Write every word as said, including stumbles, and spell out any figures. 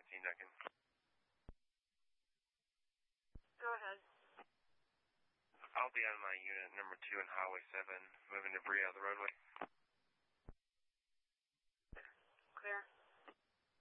nineteen, Duncan. Go ahead. I'll be on my unit number two on Highway seven, moving debris out of the roadway.